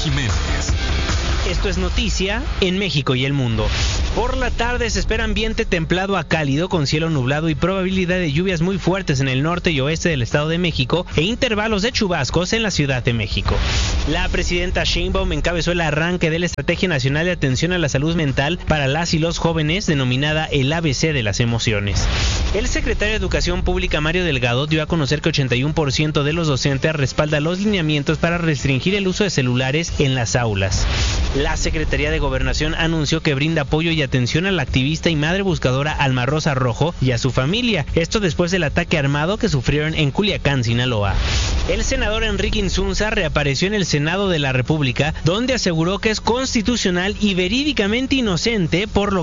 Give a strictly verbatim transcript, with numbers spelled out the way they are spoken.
Jiménez. Esto es noticia en México y el mundo. Por la tarde se espera ambiente templado a cálido con cielo nublado y probabilidad de lluvias muy fuertes en el norte y oeste del Estado de México e intervalos de chubascos en la Ciudad de México. La presidenta Sheinbaum encabezó el arranque de la Estrategia Nacional de Atención a la Salud Mental para las y los jóvenes, denominada el A B C de las emociones. El secretario de Educación Pública, Mario Delgado, dio a conocer que ochenta y uno por ciento de los docentes respalda los lineamientos para restringir el uso de celulares en las aulas. La Secretaría de Gobernación anunció que brinda apoyo y atención a la activista y madre buscadora Alma Rosa Rojo y a su familia, esto después del ataque armado que sufrieron en Culiacán, Sinaloa. El senador Enrique Insunza reapareció en el Senado de la República, donde aseguró que es constitucional y verídicamente inocente por lo